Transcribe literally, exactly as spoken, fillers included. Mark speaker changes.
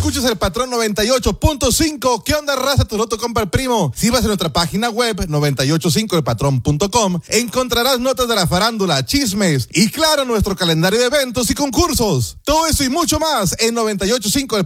Speaker 1: Escuchas el Patrón noventa y ocho punto cinco. ¿Qué onda, raza? Tu loto compra el primo. Si vas a nuestra página web noventa y ocho cinco el patrón punto com, encontrarás notas de la farándula, chismes y, claro, nuestro calendario de eventos y concursos. Todo eso y mucho más en noventa y ocho cinco el